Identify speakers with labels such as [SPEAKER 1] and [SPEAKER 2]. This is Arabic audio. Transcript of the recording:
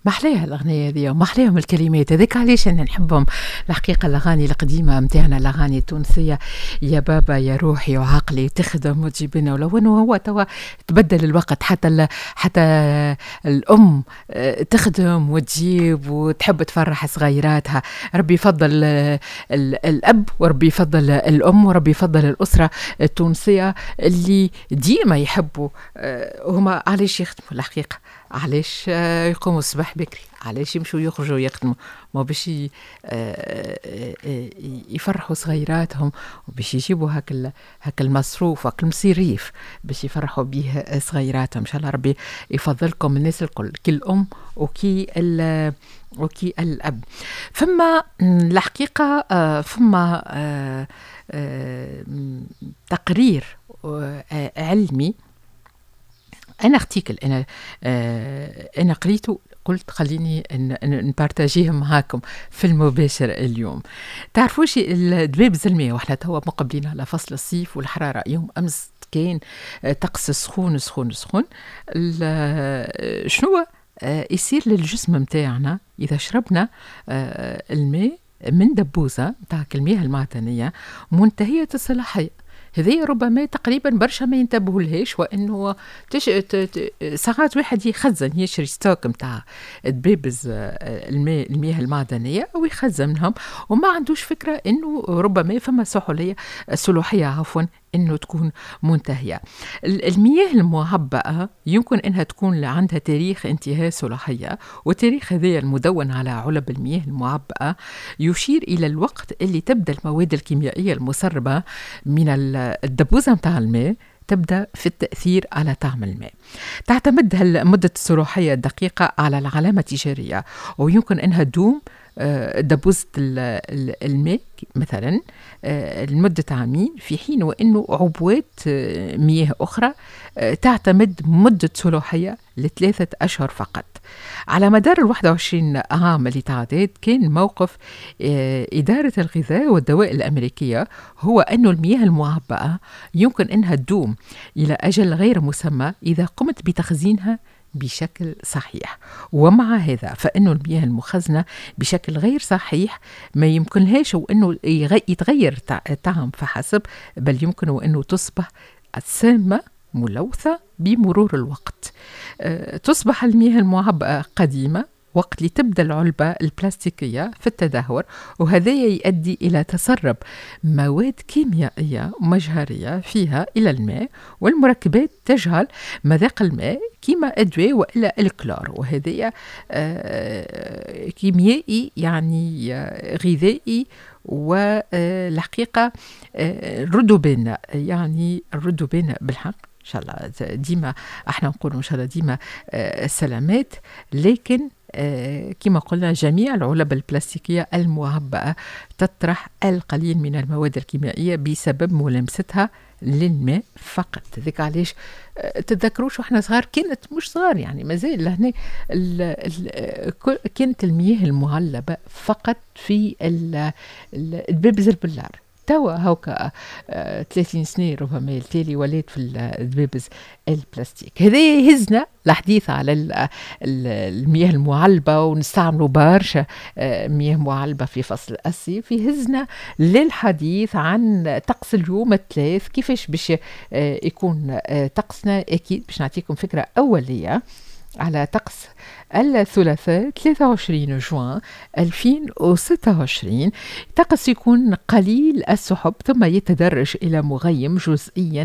[SPEAKER 1] ما أحلاها الأغنية هذه وما أحلاهم الكلمات هذيك، علاش أنا نحبهم الحقيقة. الأغاني القديمة متاعنا، الأغاني التونسية، يا بابا يا روحي وعقلي تخدم وتجيبنا، ولو أنه هو توا تبدل الوقت، حتى الأم تخدم وتجيب وتحب تفرح صغيراتها. ربي يفضل الأب، وربي يفضل الأم، وربي يفضل الأسرة التونسية اللي ديما يحبوا هما. علاش يخدموا الحقيقة؟ علاش يقوموا الصباح بكري؟ علاش يمشوا يخرجوا يخدموا؟ ما باش يفرحوا صغيراتهم، وباش يجيبوا هاك المصروف وهاك المصيريف باش يفرحوا به صغيراتهم. ان شاء الله ربي يفضلكم الناس الكل، كي الام وكي الاب. فما الحقيقه فما تقرير علمي، أنا ارتيكل أنا قريته، قلت خليني نبارتاجيه معاكم في المباشر اليوم. تعرفوش الدباب الماء، واحنا توا مقبلين على فصل الصيف والحرارة. يوم أمس كان طقس سخون سخون سخون. شنو يصير للجسم متاعنا إذا شربنا الماء من دبوزة متاع المياه المعدنية منتهية الصلاحية؟ هذه ربما تقريبا برشا ما ينتبهوا لهاش، وانه ساعات واحد يخزن، يشري ستوك متاع دبابز المياه المعدنيه ويخزن منهم، وما عندوش فكره انه ربما فما صلاحيه عفوا انه تكون منتهيه. المياه المعبأة يمكن انها تكون عندها تاريخ انتهاء صلاحيه، والتاريخ هذا المدون على علب المياه المعبأة يشير الى الوقت اللي تبدا المواد الكيميائيه المسربه من الدبوزه متاع الماء تبدأ في التأثير على طعم الماء. تعتمد مدة الصلاحية الدقيقة على العلامة التجارية، ويمكن أنها تدوم دبوزة الماء مثلا لمدة عامين، في حين وأنه عبوات مياه أخرى تعتمد مدة صلاحية ل3 أشهر فقط. على مدار 21 عام اللي تعداد، كان موقف إدارة الغذاء والدواء الأمريكية هو أن المياه المعبأة يمكن أنها تدوم إلى أجل غير مسمى إذا قمت بتخزينها بشكل صحيح. ومع هذا فإنه المياه المخزنة بشكل غير صحيح ما يمكنهاش وإنه يتغير طعم فحسب، بل يمكن وإنه تصبح سامة ملوثة بمرور الوقت. تصبح المياه المعبأة قديمة وقت اللي تبدأ العلبة البلاستيكية في التدهور، وهذا يؤدي إلى تسرب مواد كيميائية مجهرية فيها إلى الماء، والمركبات تجهل مذاق الماء كما أدوية وإلى الكلور، وهذا كيميائي يعني غذائي. والحقيقة الردبان، يعني الردبان بالحق إن شاء الله ديما احنا نقول إن شاء الله ديما السلامات. لكن كما قلنا جميع العلب البلاستيكية المعبأة تطرح القليل من المواد الكيميائية بسبب ملامستها للماء فقط. ذيك علاش تتذكروش واحنا صغار، كانت مش صغار يعني مازال لهنا كانت المياه المعلبة فقط في الدبابز البلار. توا هوكا 30 سنة ربما التالي ولات في الدبابز البلاستيك. هذا يهزنا الحديث على المياه المعلبة، ونستعملوا برشا مياه معلبة في فصل الصيف. يهزنا للحديث عن طقس اليوم الثلاث، كيفاش باش يكون طقسنا. أكيد باش نعطيكم فكرة أولية على طقس الثلاثاء 23 جوان 2026. طقس يكون قليل السحب ثم يتدرج إلى مغيم جزئيا